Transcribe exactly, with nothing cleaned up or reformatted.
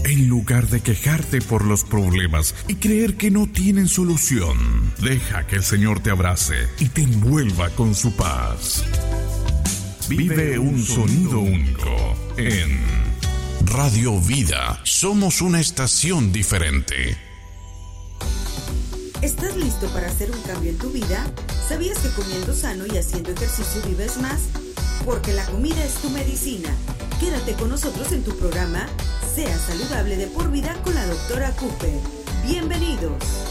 En lugar de quejarte por los problemas y creer que no tienen solución, deja que el Señor te abrace y te envuelva con su paz. Vive un sonido único en Radio Vida. Somos una estación diferente. ¿Estás listo para hacer un cambio en tu vida? ¿Sabías que comiendo sano y haciendo ejercicio vives más? Porque la comida es tu medicina. Quédate con nosotros en tu programa Sea Saludable de por vida con la doctora Cooper. Bienvenidos.